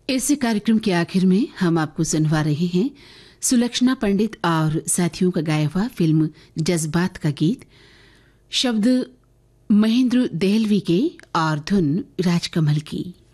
इस कार्यक्रम के आखिर में हम आपको सुनवा रहे हैं सुलक्षणा पंडित और साथियों का गाया हुआ फिल्म जज्बात का गीत। शब्द महेंद्र देहलवी के और धुन राजकमल की।